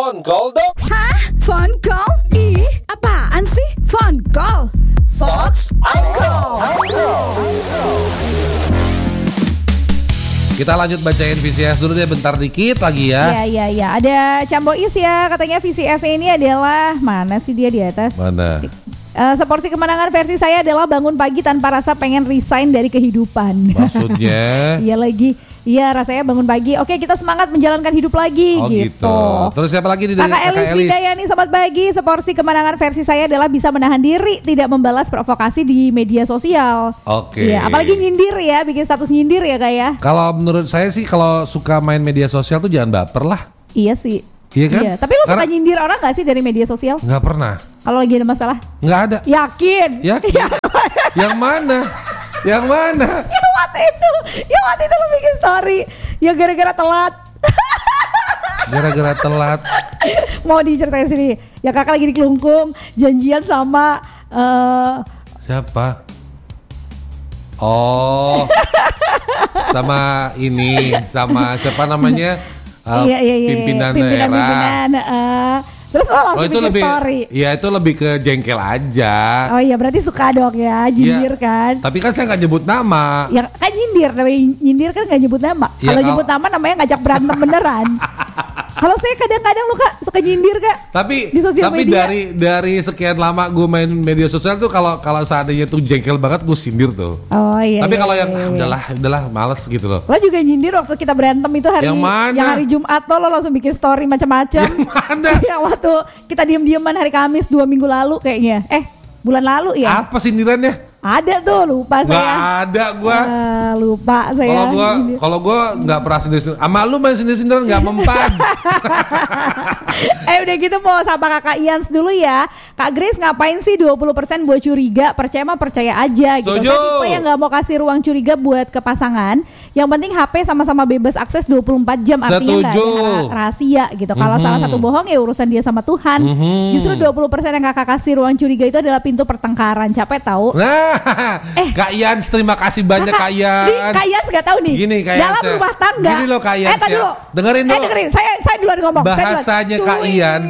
phone call dong. Hah? Phone call? Ih, apaan sih? Phone call? Fox on call. Kita lanjut bacain VCS dulu deh bentar dikit lagi ya. Iya. Ada Cambois ya, katanya VCS ini adalah, mana sih dia di atas? Mana? Seporsi kemenangan versi saya adalah bangun pagi tanpa rasa pengen resign dari kehidupan. Maksudnya? Iya lagi. Iya, rasanya bangun pagi. Oke, kita semangat menjalankan hidup lagi gitu. Terus siapa lagi nih? Kakak Elis Widayani, selamat pagi. Seporsi kemenangan versi saya adalah bisa menahan diri, tidak membalas provokasi di media sosial. Oke. Iya, apalagi nyindir ya, bikin status nyindir ya Kak ya. Kalau menurut saya sih kalau suka main media sosial tuh jangan baper lah. Iya sih. Iya kan? Iya. Tapi lu suka nyindir orang gak sih dari media sosial? Nggak pernah. Kalau lagi ada masalah? Nggak ada. Yakin? Yang mana? Yang mana? Yang waktu itu lu bikin story ya gara-gara telat. Gara-gara telat. Mau diceritain sini. Ya kakak lagi di Kelungkung, janjian sama Siapa? Oh. Sama ini, sama siapa namanya? Pimpinan daerah. Terus lo langsung itu bikin lebih, story. Iya itu lebih ke jengkel aja. Oh iya berarti suka dong ya nyindir kan. Tapi kan saya gak nyebut nama. Ya kan nyindir kan gak nyebut nama. Ya, kalau nyebut nama namanya ngajak berantem beneran. Kalau saya kadang-kadang lu Kak suka nyindir Kak. Tapi media. dari sekian lama gue main media sosial tuh kalau seandainya tuh jengkel banget gue sindir tuh. Oh iya. Tapi kalau yang udahlah males gitu loh. Lo juga nyindir waktu kita berantem itu hari yang mana? Yang hari Jumat lo langsung bikin story macam-macam. Yang mana? Yang waktu kita diem-dieman hari Kamis 2 minggu lalu kayaknya. Bulan lalu ya. Apa sindirannya? Ada tuh lupa saya. Gak ada gue. Lupa saya. Kalau gue nggak pernah sindir. Sama lu main sindiran nggak mempan. Udah gitu mau sapa Kakak Ians dulu ya. Kak Grace ngapain sih 20% buat curiga? Percaya mah percaya aja gitu. Saya tipe yang nggak mau kasih ruang curiga buat ke pasangan. Yang penting HP sama-sama bebas akses 24 jam. Artinya nggak ada rahasia gitu. Kalau salah satu bohong ya urusan dia sama Tuhan. Justru 20% yang kakak kasih ruang curiga itu adalah pintu pertengkaran. Capek tahu. Kak Ians, terima kasih banyak Kak Ians. Kak Ians gak tahu nih. Gini Kak Ians. Dalam rumah tangga. Gini loh Kak Ians dulu. Dengerin dulu. Dengerin. Saya duluan ngomong. Bahasanya Kak Ians.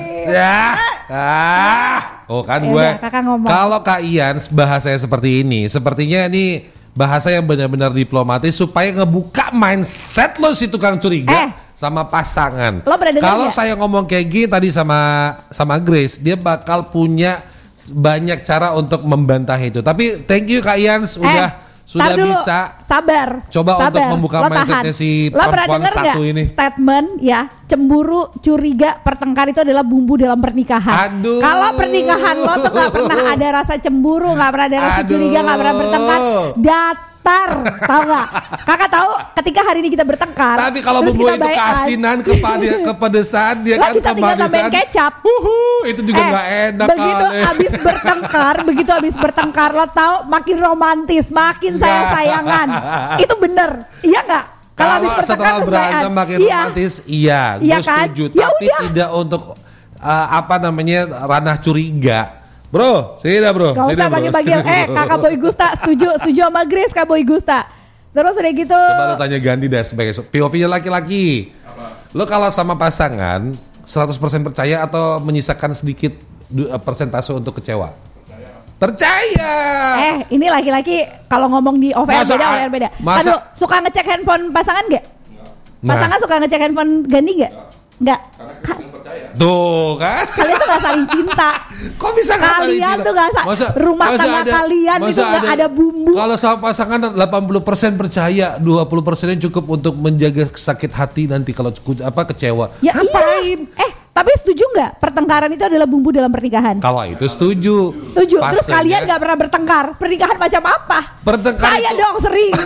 Kan gue. Kalau Kak Ians bahasanya seperti ini, sepertinya ini bahasa yang benar-benar diplomatis supaya ngebuka mindset lo si tukang curiga sama pasangan. Kalau saya ngomong kayak gini tadi sama Grace, dia bakal punya banyak cara untuk membantah itu. Tapi thank you Kak Ians sudah bisa sabar untuk membuka mindsetnya si perempuan satu ini. Statement ya, cemburu, curiga, pertengkar itu adalah bumbu dalam pernikahan. Kalau pernikahan lo tuh gak pernah ada rasa cemburu, gak pernah ada rasa curiga, gak pernah bertengkar, tahu gak? Kakak tahu ketika hari ini kita bertengkar. Tapi kalau bumbu itu keasinan, kepedesan, dia lo kan bisa tinggal tambahin kecap. Itu juga gak enak. Begitu abis bertengkar lo tahu makin romantis, makin sayang-sayangan. Itu bener, iya gak? Kalau setelah berantem makin romantis, iya, gue setuju. Tapi tidak untuk ranah curiga. Bro, sini dah bro. Gak usah bagi-bagi. Kakak Boy Gusta setuju sama Grace Kak Boy Gusta. Terus udah gitu. Coba lu tanya Gandhi dah sebagai POV-nya laki-laki. Lo kalau sama pasangan 100% percaya atau menyisakan sedikit persentase untuk kecewa? Percaya. Ini laki-laki kalau ngomong di OVR beda. Aduh, suka ngecek handphone pasangan gak? Pasangan suka ngecek handphone Gandhi gak? Enggak. Tuh kan. Kalian tuh gak saling cinta. Kok bisa gak saling cinta? Kalian tuh gak rumah tangga kalian itu gak ada bumbu. Kalau sama pasangan 80% percaya, 20% cukup untuk menjaga sakit hati nanti kalau kecewa. Ya ngapain? Tapi setuju gak pertengkaran itu adalah bumbu dalam pernikahan? Kalau itu setuju. Terus kalian gak pernah bertengkar. Pernikahan macam apa? Saya itu dong sering.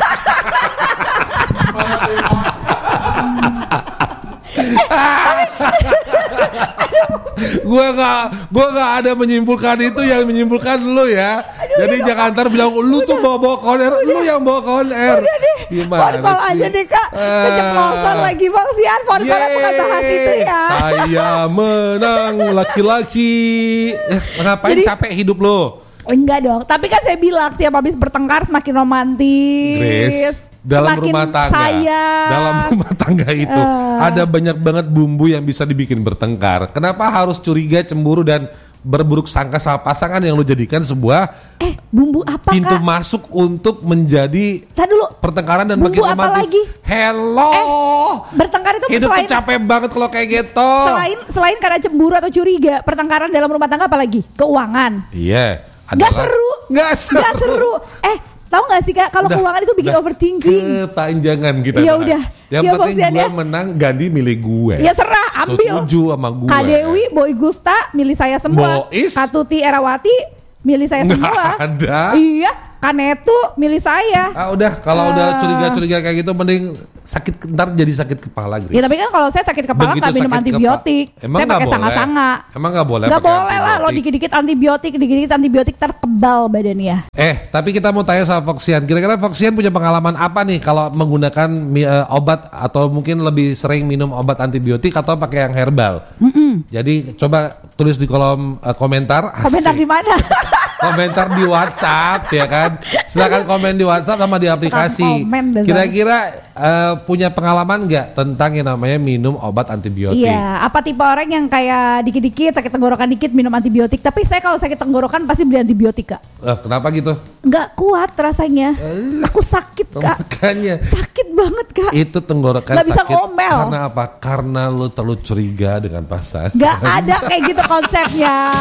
Gue nggak ada menyimpulkan itu, yang menyimpulkan lu ya. Jadi jangan ntar bilang lu tuh bawa koner, lu yang bawa koner. Udah deh, phone call aja deh Kak. Keceplosan lagi Bang Sian, phone call bukan bahas itu ya. Saya menang laki-laki. Ngapain capek hidup lo? Enggak dong, tapi kan saya bilang tiap habis bertengkar semakin romantis. Grace, dalam rumah tangga. Dalam rumah tangga itu ada banyak banget bumbu yang bisa dibikin bertengkar. Kenapa harus curiga, cemburu dan berburuk sangka sama pasangan yang lu jadikan sebuah bumbu apa pintu Kak? Masuk untuk menjadi pertengkaran dan makin romantis. Lagi? Hello. Bertengkar itu tuh capek banget kalau kayak gitu. Selain karena cemburu atau curiga, pertengkaran dalam rumah tangga apa lagi? Keuangan. Iya. Gak seru. Tahu gak sih Kak, kalau keuangan itu bikin overthinking. Kepanjangan kita. Ya udah. Yang penting gue menang, Gandhi milih gue. Ya serah, ambil. Setuju sama gue. Kak Dewi, Boy Gusta milih saya semua. Kak Tuti Erawati milih saya semua. Ada. Iya, Kanetu milih saya. Udah, kalau udah curiga-curiga kayak gitu mending ntar jadi sakit kepala, Grace. Ya tapi kan kalau saya sakit kepala nggak minum antibiotik. Saya pakai sanga-sanga. Emang nggak boleh? Nggak boleh lah, lo dikit-dikit antibiotik terkebal badannya. Tapi kita mau tanya sama Foxian. Kira-kira Foxian punya pengalaman apa nih kalau menggunakan obat atau mungkin lebih sering minum obat antibiotik atau pakai yang herbal? Jadi coba tulis di kolom komentar. Komentar di mana? Komentar di WhatsApp ya kan. Silakan komen di WhatsApp sama di aplikasi. Kira-kira punya pengalaman nggak tentang yang namanya minum obat antibiotik? Iya, apa tipe orang yang kayak dikit-dikit sakit tenggorokan dikit minum antibiotik. Tapi saya kalau sakit tenggorokan pasti beli antibiotik Kak. Kenapa gitu? Nggak kuat rasanya. Aku sakit Kak. Makanya. Sakit banget Kak. Itu tenggorokan nggak sakit. Bisa ngomel. Karena apa? Karena lu terlalu curiga dengan pasangan. Nggak ada kayak gitu konsepnya.